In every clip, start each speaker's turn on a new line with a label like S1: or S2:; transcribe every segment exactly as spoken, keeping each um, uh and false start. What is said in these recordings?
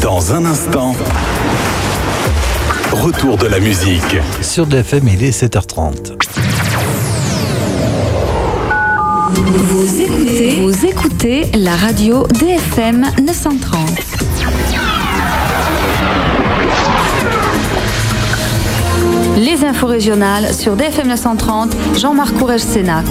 S1: Dans un instant, retour de la musique.
S2: Sur D F M, il est sept heures trente.
S3: Vous écoutez, vous écoutez la radio D F M neuf cent trente. Les infos régionales sur D F M neuf cent trente, Jean-Marc Courrèges-Sénac.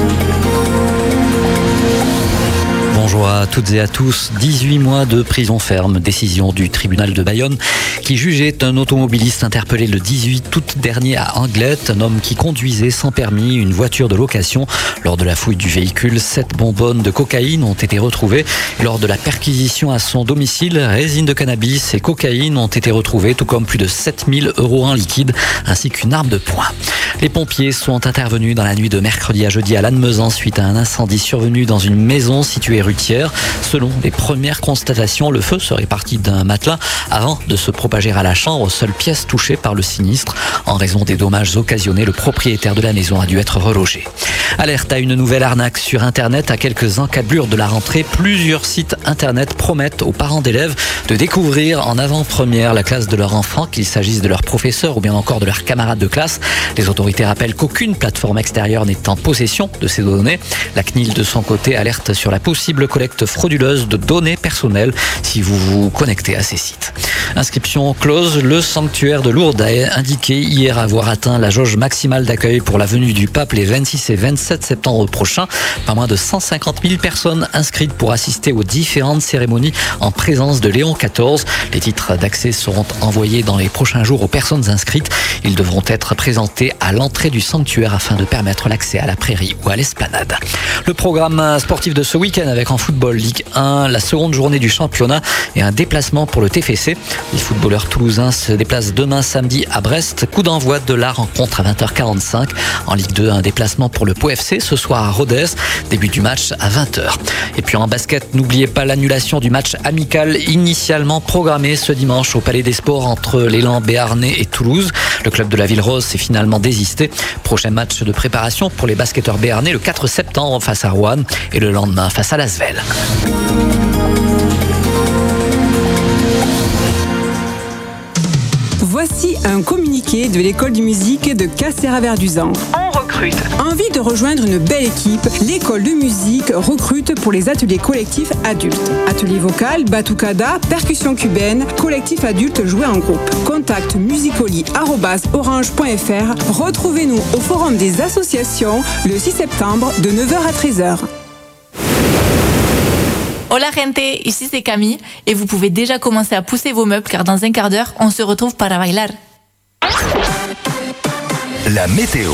S4: Bonjour à toutes et à tous. dix-huit mois de prison ferme, décision du tribunal de Bayonne qui jugeait un automobiliste interpellé le dix-huit août dernier à Anglette, un homme qui conduisait sans permis une voiture de location. Lors de la fouille du véhicule, sept bonbonnes de cocaïne ont été retrouvées. Et lors de la perquisition à son domicile, résine de cannabis et cocaïne ont été retrouvées, tout comme plus de sept mille euros en liquide, ainsi qu'une arme de poing. Les pompiers sont intervenus dans la nuit de mercredi à jeudi à Lannemezan suite à un incendie survenu dans une maison située rue Thiers. Selon les premières constatations, le feu serait parti d'un matelas avant de se propager à la chambre, seule pièce touchée par le sinistre. En raison des dommages occasionnés, le propriétaire de la maison a dû être relogé. Alerte à une nouvelle arnaque sur Internet. À quelques encablures de la rentrée, plusieurs sites Internet promettent aux parents d'élèves de découvrir en avant-première la classe de leur enfant, qu'il s'agisse de leur professeur ou bien encore de leurs camarades de classe. Les autorités rappellent qu'aucune plateforme extérieure n'est en possession de ces données. La C N I L, de son côté, alerte sur la possible collecte frauduleuse de données personnelles si vous vous connectez à ces sites. Inscription close. Le sanctuaire de Lourdes a indiqué hier avoir atteint la jauge maximale d'accueil pour la venue du pape les vingt-six et vingt-sept septembre prochains. Pas moins de cent cinquante mille personnes inscrites pour assister aux différentes cérémonies en présence de Léon quatorze. Les titres d'accès seront envoyés dans les prochains jours aux personnes inscrites. Ils devront être présentés à l'entrée du sanctuaire afin de permettre l'accès à la prairie ou à l'esplanade. Le programme sportif de ce week-end avec en football Ligue un, la seconde journée du championnat et un déplacement pour le T F C. Les footballeurs toulousains se déplacent demain samedi à Brest. Coup d'envoi de la rencontre à vingt heures quarante-cinq. En Ligue deux, un déplacement pour le Pau F C ce soir à Rodez. Début du match à vingt heures. Et puis en basket, n'oubliez pas l'annulation du match amical initialement programmé ce dimanche au Palais des Sports entre l'élan béarnais et Toulouse. Le club de la Ville Rose s'est finalement désisté. Prochain match de préparation pour les basketteurs béarnais le quatre septembre face à Roanne et le lendemain face à l'Asvel.
S5: Voici un communiqué de l'école de musique de Cassera-Verduzan.
S6: On recrute.
S5: Envie de rejoindre une belle équipe, l'école de musique recrute pour les ateliers collectifs adultes. Atelier vocal, batucada, percussion cubaine, collectif adulte joué en groupe. Contact musicoli arobase orange point f r. Retrouvez-nous au Forum des associations le six septembre de neuf heures à treize heures.
S7: Hola gente, ici c'est Camille et vous pouvez déjà commencer à pousser vos meubles car dans un quart d'heure, on se retrouve para bailar.
S1: La météo.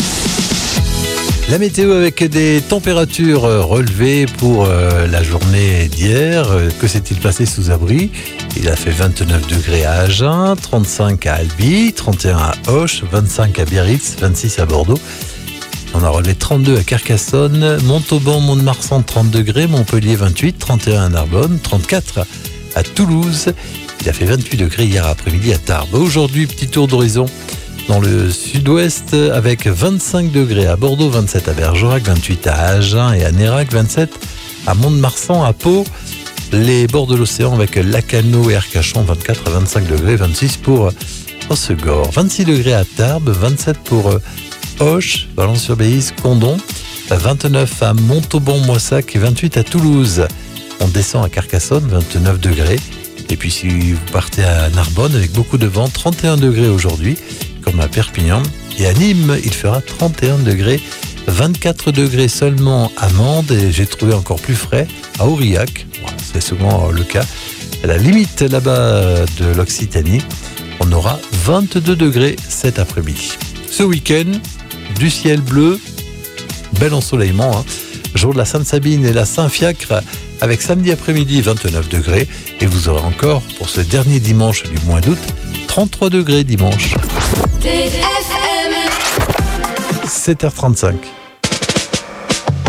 S2: La météo avec des températures relevées pour euh, la journée d'hier. Que s'est-il passé sous abri? Il a fait vingt-neuf degrés à Agen, trente-cinq à Albi, trente et un à Auch, vingt-cinq à Biarritz, vingt-six à Bordeaux. On a relevé trente-deux à Carcassonne, Montauban, Mont-de-Marsan trente degrés, Montpellier vingt-huit, trente et un à Narbonne, trente-quatre à Toulouse. Il a fait vingt-huit degrés hier après-midi à Tarbes. Aujourd'hui, petit tour d'horizon dans le sud-ouest avec vingt-cinq degrés à Bordeaux, vingt-sept à Bergerac, vingt-huit à Agen et à Nérac, vingt-sept à Mont-de-Marsan, à Pau. Les bords de l'océan avec Lacanau et Arcachon, vingt-quatre à vingt-cinq degrés, vingt-six pour Hossegor, vingt-six degrés à Tarbes, vingt-sept pour Auch, Valence-sur-Béziers, Condom, vingt-neuf à Montauban-Moissac et vingt-huit à Toulouse. On descend à Carcassonne, vingt-neuf degrés. Et puis si vous partez à Narbonne avec beaucoup de vent, trente et un degrés aujourd'hui, comme à Perpignan. Et à Nîmes, il fera trente et un degrés, vingt-quatre degrés seulement à Mende. Et j'ai trouvé encore plus frais à Aurillac. Bon, c'est souvent le cas. À la limite là-bas de l'Occitanie, on aura vingt-deux degrés cet après-midi. Ce week-end, du ciel bleu, bel ensoleillement, hein. Jour de la Sainte-Sabine et la Saint-Fiacre avec samedi après-midi vingt-neuf degrés et vous aurez encore pour ce dernier dimanche du mois d'août trente-trois degrés dimanche. sept heures trente-cinq.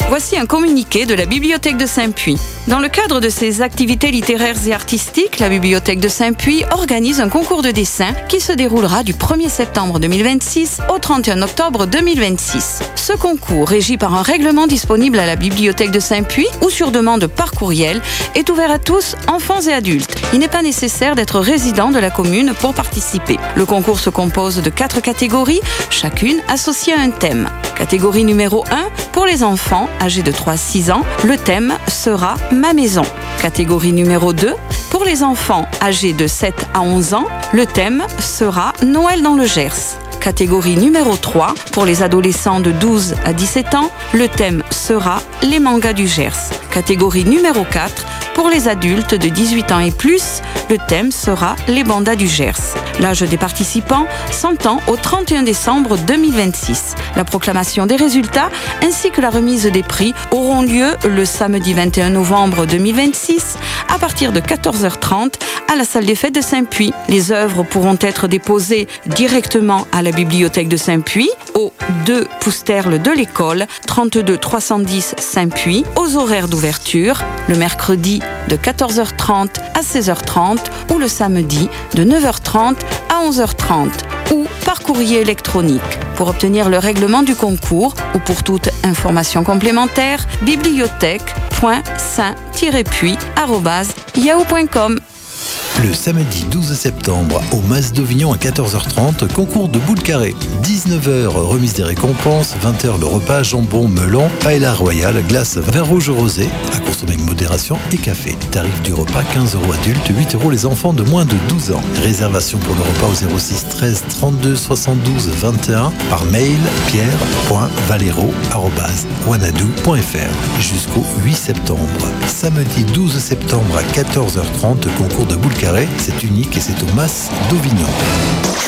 S6: Voici un communiqué de la Bibliothèque de Saint-Puy. Dans le cadre de ses activités littéraires et artistiques, la Bibliothèque de Saint-Puy organise un concours de dessin qui se déroulera du premier septembre deux mille vingt-six au trente et un octobre deux mille vingt-six. Ce concours, régi par un règlement disponible à la Bibliothèque de Saint-Puy ou sur demande par courriel, est ouvert à tous, enfants et adultes. Il n'est pas nécessaire d'être résident de la commune pour participer. Le concours se compose de quatre catégories, chacune associée à un thème. Catégorie numéro un, pour les enfants âgés de trois à six ans, le thème sera « Ma maison ». Catégorie numéro deux, pour les enfants âgés de sept à onze ans, le thème sera « Noël dans le Gers ». Catégorie numéro trois, pour les adolescents de douze à dix-sept ans, le thème sera « Les mangas du Gers ». Catégorie numéro quatre, pour les adultes de dix-huit ans et plus, le thème sera « Les bandas du Gers ». L'âge des participants s'entend au trente et un décembre deux mille vingt-six. La proclamation des résultats ainsi que la remise des prix auront lieu le samedi vingt et un novembre deux mille vingt-six à partir de quatorze heures trente à la salle des fêtes de Saint-Puy. Les œuvres pourront être déposées directement à la bibliothèque de Saint-Puy au deux Pousterle de l'école, trente-deux trois cent dix Saint-Puy, aux horaires d'ouverture, le mercredi de quatorze heures trente à seize heures trente ou le samedi de neuf heures trente à onze heures trente ou par courrier électronique. Pour obtenir le règlement du concours ou pour toute information complémentaire, bibliothèque point saint tiret puy arobase yahoo point com.
S2: Le samedi douze septembre, au Mas d'Auvignon à quatorze heures trente, concours de boules carrées. dix-neuf heures, remise des récompenses. vingt heures, le repas, jambon, melon, paella royale, glace, vin rouge rosé, à consommer avec modération et café. Tarif du repas, quinze euros adultes, huit euros les enfants de moins de douze ans. Réservation pour le repas au zéro six treize trente-deux soixante-douze vingt et un par mail pierre point valero arobase wanadoo point f r jusqu'au huit septembre. Samedi douze septembre à quatorze heures trente, concours de boules carrées. C'est unique et c'est au Mas d'Auvignon.